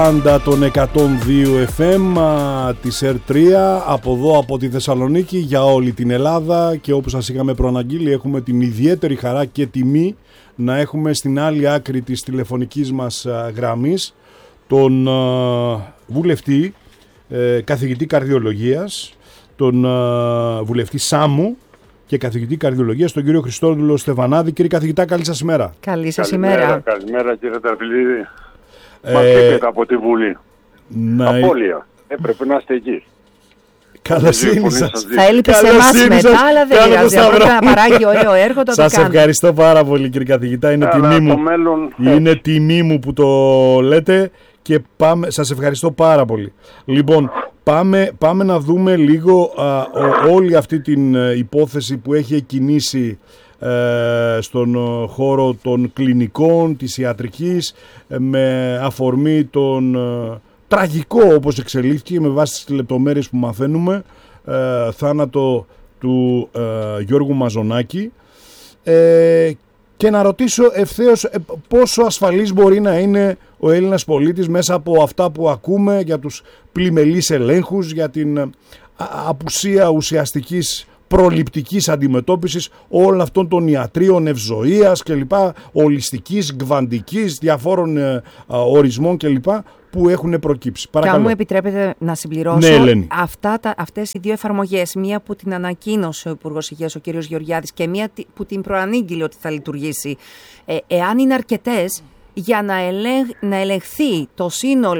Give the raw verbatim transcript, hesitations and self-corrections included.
Πάντα των εκατόν δύο εφ εμ α, της ερ τρία από εδώ από τη Θεσσαλονίκη για όλη την Ελλάδα, και όπως σας είχαμε προαναγγείλει έχουμε την ιδιαίτερη χαρά και τιμή να έχουμε στην άλλη άκρη της τηλεφωνικής μας α, γραμμής τον α, βουλευτή, ε, καθηγητή καρδιολογίας, τον α, βουλευτή Σάμου και καθηγητή καρδιολογίας, τον κύριο Χριστόδουλο Στεβανάδη. Κύριε καθηγητά, καλή σας ημέρα. Καλή σας ημέρα. Καλημέρα κύριε Ταρφιλίδη. Ε, Μας είπετε από τη Βουλή. Να... Απόλυα. Έπρεπε να είστε εκεί. Καλοσύνη σας. Θα έλειπε σε εμάς μετά, αλλά δεν πειράζει. Από να παράγει ωραίο έργο, το Σας ευχαριστώ πάρα πολύ κύριε καθηγητά. Είναι τιμή μου. Μέλλον... Είναι τιμή μου που το λέτε και πάμε, σας ευχαριστώ πάρα πολύ. Λοιπόν, πάμε, πάμε να δούμε λίγο α, ο, όλη αυτή την ε, υπόθεση που έχει εκκινήσει ε, στον ε, χώρο των κλινικών, της ιατρικής, ε, με αφορμή τον ε, τραγικό, όπως εξελίχθηκε με βάση τις λεπτομέρειες που μαθαίνουμε, ε, θάνατο του ε, Γιώργου Μαζονάκη, ε, και να ρωτήσω ευθέως ε, πόσο ασφαλής μπορεί να είναι ο Έλληνας πολίτης μέσα από αυτά που ακούμε για τους πλημελείς ελέγχους, για την α, απουσία ουσιαστικής προληπτικής αντιμετώπισης όλων αυτών των ιατρίων ευζοίας κλπ, ολιστικής, γκβαντικής, διαφόρων ε, α, ορισμών κλπ που έχουν προκύψει. Παρακαλώ. Και αν μου επιτρέπετε να συμπληρώσω, ναι, αυτά τα, αυτές οι δύο εφαρμογές, μία που την ανακοίνωσε ο Υπουργός Υγείας, ο κ. Γεωργιάδης, και μία που την προανήγγειλε ότι θα λειτουργήσει, ε, εάν είναι αρκετές για να, ελεγ, να ελεγχθεί το σύνολο